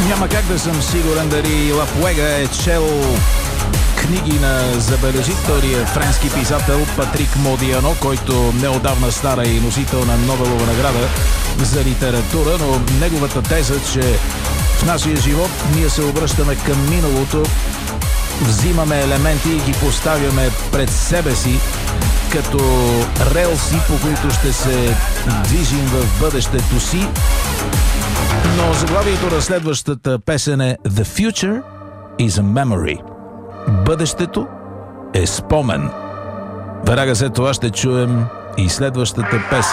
Няма как да съм сигурен дали Лапуега е чел книги на забележителния френски писател Патрик Модиано, който неодавна стара и носител на Нобелова награда за литература, но неговата теза, че в нашия живот ние се обръщаме към миналото, взимаме елементи и ги поставяме пред себе си като релси, по които ще се движим в бъдещето си. Но заглавието на следващата песен е The Future is a Memory. Бъдещето е спомен. Веднага след това ще чуем и следващата песен.